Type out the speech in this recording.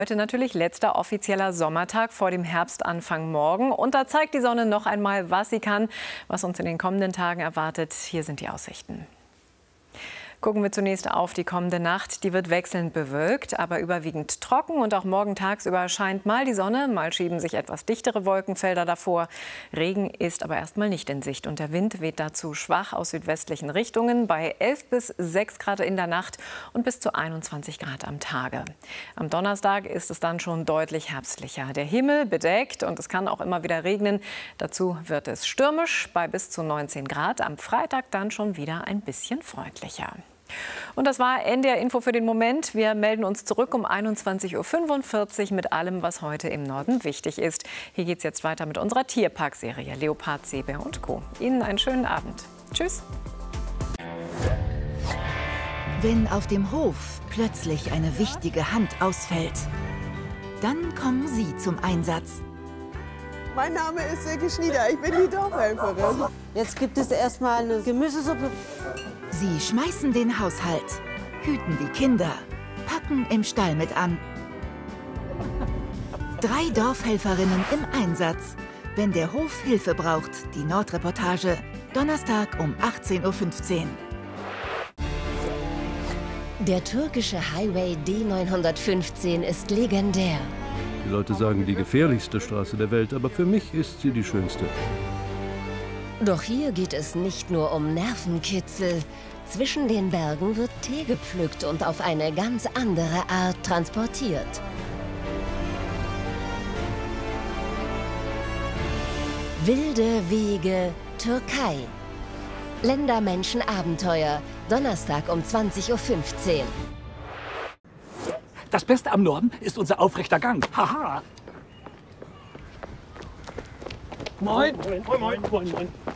Heute natürlich letzter offizieller Sommertag vor dem Herbstanfang morgen. Und da zeigt die Sonne noch einmal, was sie kann, was uns in den kommenden Tagen erwartet. Hier sind die Aussichten. Gucken wir zunächst auf die kommende Nacht. Die wird wechselnd bewölkt, aber überwiegend trocken. Und auch morgen tagsüber scheint mal die Sonne, mal schieben sich etwas dichtere Wolkenfelder davor. Regen ist aber erstmal nicht in Sicht. Und der Wind weht dazu schwach aus südwestlichen Richtungen bei 11 bis 6 Grad in der Nacht und bis zu 21 Grad am Tage. Am Donnerstag ist es dann schon deutlich herbstlicher. Der Himmel bedeckt und es kann auch immer wieder regnen. Dazu wird es stürmisch bei bis zu 19 Grad. Am Freitag dann schon wieder ein bisschen freundlicher. Und das war NDR Info für den Moment. Wir melden uns zurück um 21:45 Uhr mit allem, was heute im Norden wichtig ist. Hier geht es jetzt weiter mit unserer Tierpark-Serie Leopard, Seebär und Co. Ihnen einen schönen Abend. Tschüss. Wenn auf dem Hof plötzlich eine wichtige Hand ausfällt, dann kommen Sie zum Einsatz. Mein Name ist Silke Schnieder, ich bin die Dorfhelferin. Jetzt gibt es erstmal eine Gemüsesuppe. Sie schmeißen den Haushalt, hüten die Kinder, packen im Stall mit an. 3 Dorfhelferinnen im Einsatz, wenn der Hof Hilfe braucht. Die Nordreportage, Donnerstag um 18:15 Uhr. Der türkische Highway D915 ist legendär. Die Leute sagen, die gefährlichste Straße der Welt, aber für mich ist sie die schönste. Doch hier geht es nicht nur um Nervenkitzel. Zwischen den Bergen wird Tee gepflückt und auf eine ganz andere Art transportiert. Wilde Wege, Türkei. Länder-Menschen-Abenteuer, Donnerstag um 20:15 Uhr. Das Beste am Norden ist unser aufrechter Gang. Haha! Moin! Moin, moin, moin, moin.